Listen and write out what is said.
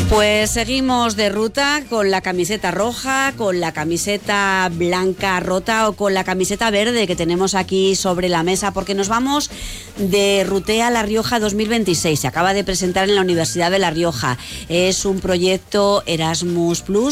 Pues seguimos de ruta con la camiseta roja, con la camiseta blanca rota o con la camiseta verde que tenemos aquí sobre la mesa, porque nos vamos de Rutea La Rioja 2026. Se acaba de presentar en la Universidad de La Rioja. Es un proyecto Erasmus Plus